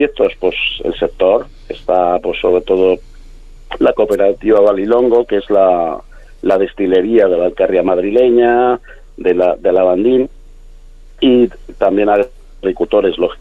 proyectos, pues el sector está, pues sobre todo la cooperativa Valilongo, que es la destilería de la Alcarria madrileña, de la Bandín, y también agricultores,